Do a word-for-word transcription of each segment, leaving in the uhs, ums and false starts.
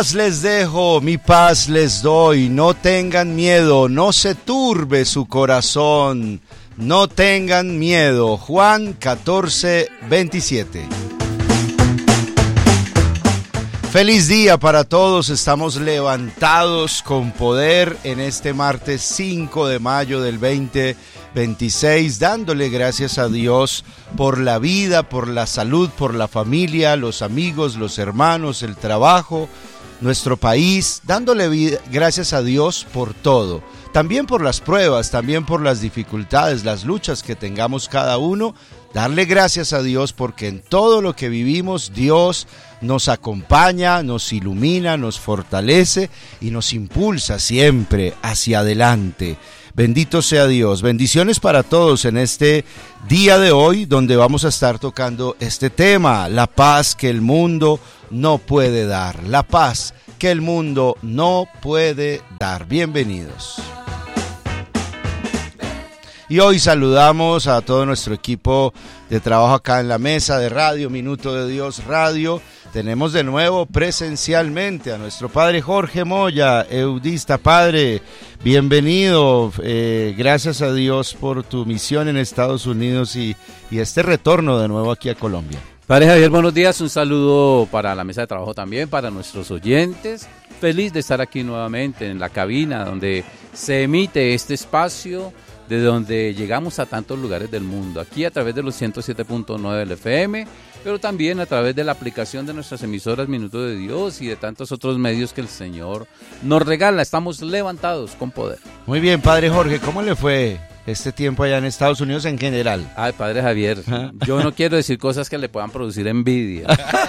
Les dejo, mi paz les doy, no tengan miedo, no se turbe su corazón, no tengan miedo. Juan catorce, veintisiete. Feliz día para todos, estamos levantados con poder en este martes cinco de mayo del veinte veintiséis, dándole gracias a Dios por la vida, por la salud, por la familia, los amigos, los hermanos, el trabajo, nuestro país, dándole vida, gracias a Dios por todo, también por las pruebas, también por las dificultades, las luchas que tengamos cada uno, darle gracias a Dios porque en todo lo que vivimos Dios nos acompaña, nos ilumina, nos fortalece y nos impulsa siempre hacia adelante. Bendito sea Dios, bendiciones para todos en este día de hoy donde vamos a estar tocando este tema, la paz que el mundo no puede dar, la paz que el mundo no puede dar. Bienvenidos. Y hoy saludamos a todo nuestro equipo de trabajo acá en la mesa de radio, Minuto de Dios Radio. Tenemos de nuevo presencialmente a nuestro padre Jorge Moya, eudista. Padre, bienvenido, eh, gracias a Dios por tu misión en Estados Unidos y, y este retorno de nuevo aquí a Colombia. Padre Javier, buenos días, un saludo para la mesa de trabajo también, para nuestros oyentes. Feliz de estar aquí nuevamente en la cabina donde se emite este espacio, de donde llegamos a tantos lugares del mundo, aquí a través de los ciento siete punto nueve del F M, pero también a través de la aplicación de nuestras emisoras Minuto de Dios y de tantos otros medios que el Señor nos regala. Estamos levantados con poder. Muy bien, Padre Jorge, ¿cómo le fue este tiempo allá en Estados Unidos en general? Ay, Padre Javier, yo no quiero decir cosas que le puedan producir envidia.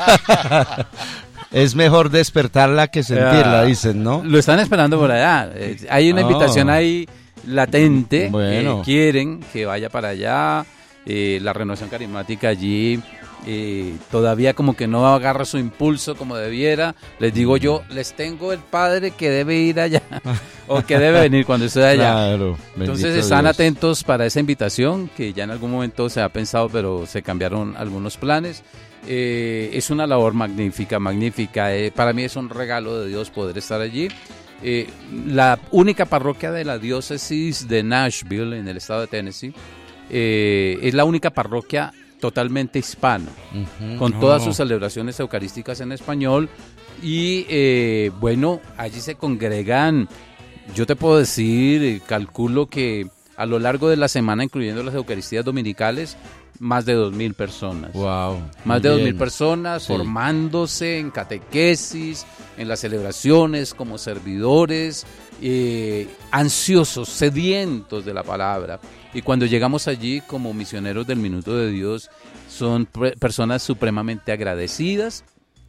Es mejor despertarla que sentirla, dicen, ¿no? Lo están esperando por allá. Hay una oh. invitación ahí latente, bueno. eh, quieren que vaya para allá, eh, la renovación carismática allí eh, todavía como que no agarra su impulso como debiera. Les digo yo, les tengo el padre que debe ir allá o que debe venir cuando esté allá. Claro, entonces están Dios. Atentos para esa invitación que ya en algún momento se ha pensado, pero se cambiaron algunos planes. Eh, es una labor magnífica, magnífica. Eh, para mí es un regalo de Dios poder estar allí. Eh, la única parroquia de la diócesis de Nashville, en el estado de Tennessee, eh, es la única parroquia totalmente hispana, uh-huh. con todas oh. sus celebraciones eucarísticas en español. Y eh, bueno, allí se congregan, yo te puedo decir, calculo que a lo largo de la semana, incluyendo las eucaristías dominicales, más de dos mil personas. Wow. Más de dos mil personas sí. formándose en catequesis, en las celebraciones, como servidores, eh, ansiosos, sedientos de la palabra. Y cuando llegamos allí como misioneros del Minuto de Dios, son pre- personas supremamente agradecidas.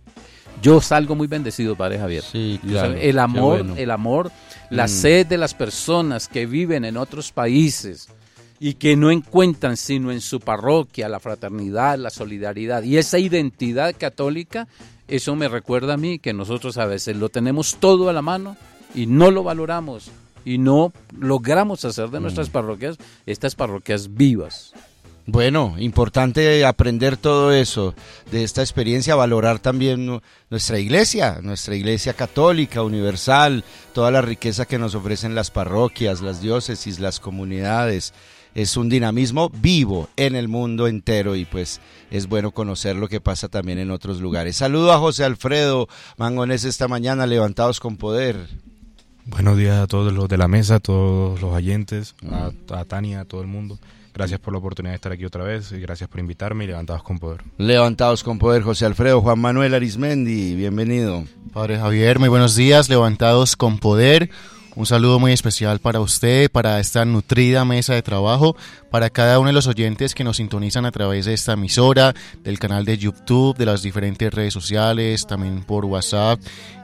Yo salgo muy bendecido, Padre Javier. Sí, claro. Salgo, el amor, bueno. el amor, la mm. sed de las personas que viven en otros países y que no encuentran sino en su parroquia la fraternidad, la solidaridad y esa identidad católica, eso me recuerda a mí que nosotros a veces lo tenemos todo a la mano y no lo valoramos y no logramos hacer de nuestras parroquias estas parroquias vivas. Bueno, importante aprender todo eso, de esta experiencia, valorar también nuestra iglesia, nuestra iglesia católica, universal, toda la riqueza que nos ofrecen las parroquias, las diócesis, las comunidades. Es un dinamismo vivo en el mundo entero y pues es bueno conocer lo que pasa también en otros lugares. Saludo a José Alfredo Mangonés esta mañana, Levantados con Poder. Buenos días a todos los de la mesa, a todos los oyentes, a, a Tania, a todo el mundo. Gracias por la oportunidad de estar aquí otra vez y gracias por invitarme y Levantados con Poder. Levantados con Poder, José Alfredo. Juan Manuel Arismendi, bienvenido. Padre Javier, muy buenos días, Levantados con Poder. Un saludo muy especial para usted, para esta nutrida mesa de trabajo, para cada uno de los oyentes que nos sintonizan a través de esta emisora, del canal de YouTube, de las diferentes redes sociales, también por WhatsApp.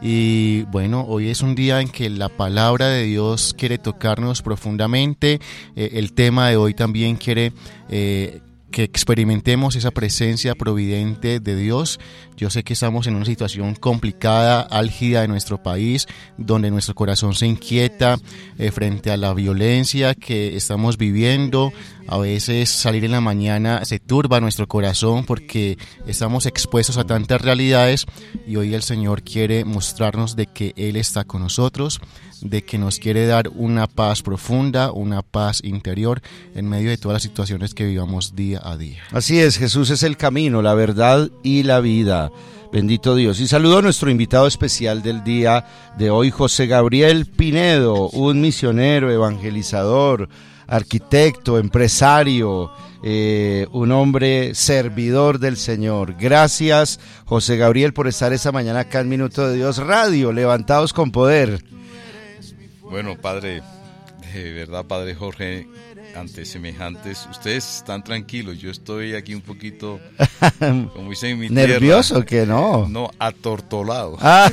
Y bueno, hoy es un día en que la palabra de Dios quiere tocarnos profundamente. Eh, el tema de hoy también quiere eh, que experimentemos esa presencia providente de Dios. Yo sé que estamos en una situación complicada, álgida de nuestro país, donde nuestro corazón se inquieta eh, frente a la violencia que estamos viviendo. A veces salir en la mañana se turba nuestro corazón porque estamos expuestos a tantas realidades, y hoy el Señor quiere mostrarnos de que Él está con nosotros, de que nos quiere dar una paz profunda, una paz interior en medio de todas las situaciones que vivamos día a día. Así es, Jesús es el camino, la verdad y la vida. Bendito Dios. Y saludo a nuestro invitado especial del día de hoy, José Gabriel Pinedo, un misionero, evangelizador, arquitecto, empresario, eh, un hombre servidor del Señor. Gracias, José Gabriel, por estar esta mañana acá en Minuto de Dios Radio, levantados con poder. Bueno, Padre, de verdad, Padre Jorge, ante semejantes, ustedes están tranquilos, yo estoy aquí un poquito, como dicen en mi tierra, ¿nervioso que no? No, atortolado. Ah.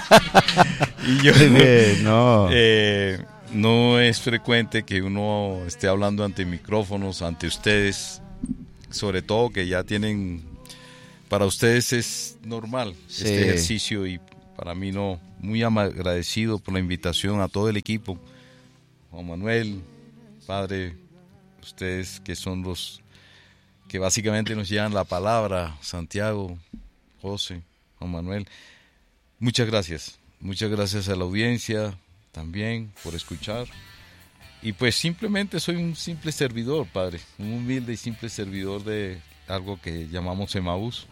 Y yo, Bien, no. Eh, no es frecuente que uno esté hablando ante micrófonos, ante ustedes, sobre todo que ya tienen, para ustedes es normal sí. este ejercicio, y para mí no. Muy agradecido por la invitación a todo el equipo, Juan Manuel, Padre, ustedes que son los que básicamente nos llevan la palabra, Santiago, José, Juan Manuel, muchas gracias, muchas gracias a la audiencia también por escuchar, y pues simplemente soy un simple servidor, Padre, un humilde y simple servidor de algo que llamamos Emaús,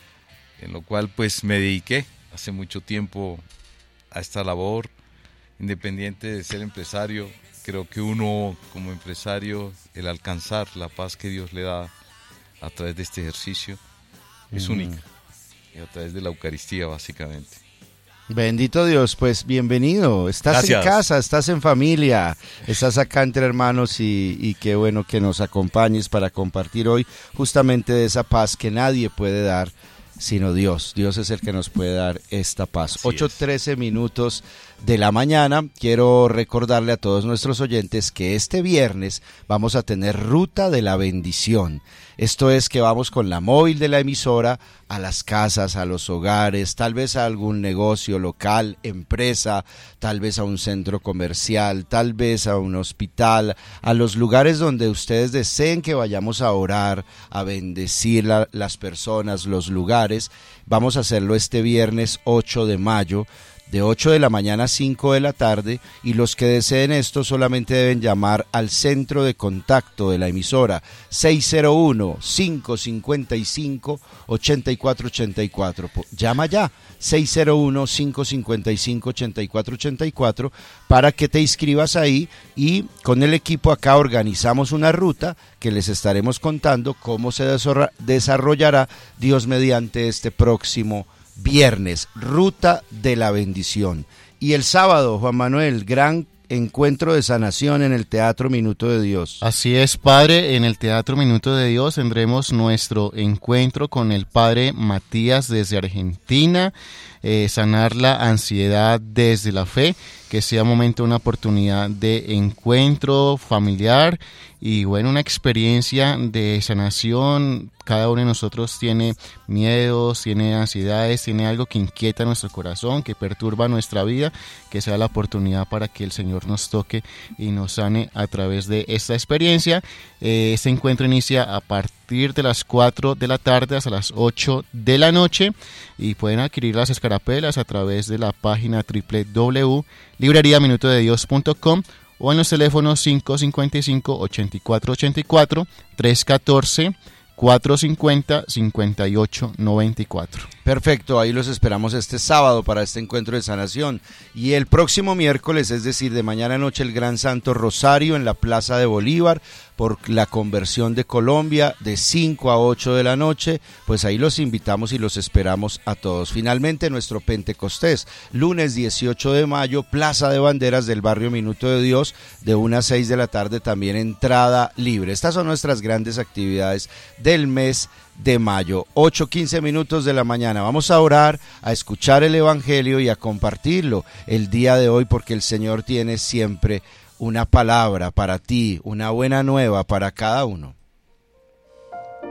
en lo cual pues me dediqué hace mucho tiempo a esta labor, independiente de ser empresario. Creo que uno como empresario, el alcanzar la paz que Dios le da a través de este ejercicio es mm. única, y a través de la Eucaristía básicamente. Bendito Dios, pues bienvenido, estás Gracias. En casa, estás en familia, estás acá entre hermanos, y, y qué bueno que nos acompañes para compartir hoy justamente de esa paz que nadie puede dar sino Dios. Dios es el que nos puede dar esta paz. ocho trece minutos de la mañana. Quiero recordarle a todos nuestros oyentes que este viernes vamos a tener Ruta de la Bendición. Esto es que vamos con la móvil de la emisora a las casas, a los hogares, tal vez a algún negocio local, empresa, tal vez a un centro comercial, tal vez a un hospital, a los lugares donde ustedes deseen que vayamos a orar, a bendecir la, las personas, los lugares. Vamos a hacerlo este viernes ocho de mayo, de ocho de la mañana a cinco de la tarde, y los que deseen esto solamente deben llamar al centro de contacto de la emisora seis cero uno, cinco cinco cinco, ocho cuatro ocho cuatro. Llama ya seis cero uno, cinco cinco cinco, ocho cuatro ocho cuatro para que te inscribas ahí, y con el equipo acá organizamos una ruta que les estaremos contando cómo se desarrollará Dios mediante este próximo viernes, Ruta de la Bendición. Y el sábado, Juan Manuel, gran encuentro de sanación en el Teatro Minuto de Dios. Así es, Padre, en el Teatro Minuto de Dios tendremos nuestro encuentro con el Padre Matías desde Argentina, eh, sanar la ansiedad desde la fe, que sea un momento, una oportunidad de encuentro familiar y bueno, una experiencia de sanación. Cada uno de nosotros tiene miedos, tiene ansiedades, tiene algo que inquieta nuestro corazón, que perturba nuestra vida, que sea la oportunidad para que el Señor nos toque y nos sane a través de esta experiencia. Eh, este encuentro inicia a partir de las cuatro de la tarde hasta las ocho de la noche, y pueden adquirir las escarapelas a través de la página doble u doble u doble u punto librería minuto de dios punto com o en los teléfonos cinco cinco cinco, ocho cuatro ocho cuatro, tres uno cuatro, cuatro cinco cero, cinco ocho nueve cuatro. Perfecto, ahí los esperamos este sábado para este encuentro de sanación. Y el próximo miércoles, es decir, de mañana a noche, el Gran Santo Rosario en la Plaza de Bolívar por la conversión de Colombia, de cinco a ocho de la noche. Pues ahí los invitamos y los esperamos a todos. Finalmente, nuestro Pentecostés, lunes dieciocho de mayo, Plaza de Banderas del barrio Minuto de Dios, de una a seis de la tarde, también entrada libre. Estas son nuestras grandes actividades del mes de mayo. Ocho quince minutos de la mañana. Vamos a orar, a escuchar el Evangelio y a compartirlo el día de hoy, porque el Señor tiene siempre una palabra para ti, una buena nueva para cada uno.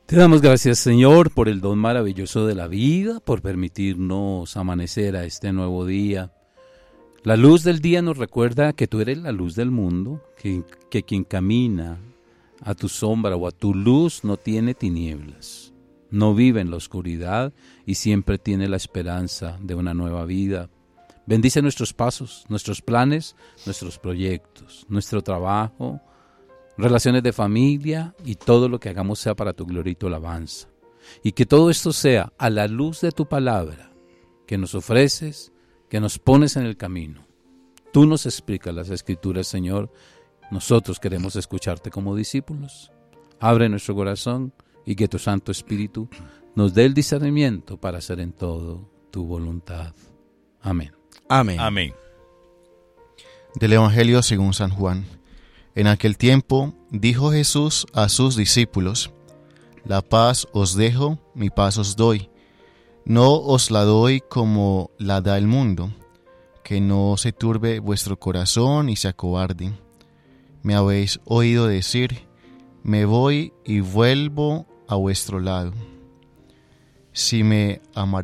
Te damos gracias, Señor, por el don maravilloso de la vida, por permitirnos amanecer a este nuevo día. La luz del día nos recuerda que tú eres la luz del mundo, que, que quien camina a tu sombra o a tu luz no tiene tinieblas, no vive en la oscuridad y siempre tiene la esperanza de una nueva vida. Bendice nuestros pasos, nuestros planes, nuestros proyectos, nuestro trabajo, relaciones de familia y todo lo que hagamos sea para tu gloria y tu alabanza. Y que todo esto sea a la luz de tu palabra que nos ofreces, que nos pones en el camino. Tú nos explicas las Escrituras, Señor. Nosotros queremos escucharte como discípulos. Abre nuestro corazón y que tu Santo Espíritu nos dé el discernimiento para hacer en todo tu voluntad. Amén. Amén. Amén. Del Evangelio según San Juan. En aquel tiempo dijo Jesús a sus discípulos: La paz os dejo, mi paz os doy. No os la doy como la da el mundo. Que no se turbe vuestro corazón y se acobarde. Me habéis oído decir: Me voy y vuelvo a vuestro lado. Si me amaréis,